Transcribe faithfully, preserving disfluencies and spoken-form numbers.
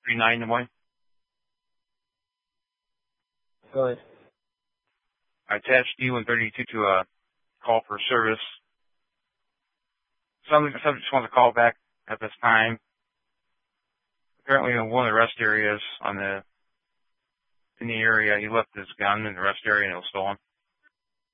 three nine Des Moines. Go ahead. I attached D one thirty-two to a call for service. Somebody, somebody just wants to call back at this time. Apparently in one of the rest areas on the, in the area, he left his gun in the rest area and it was stolen.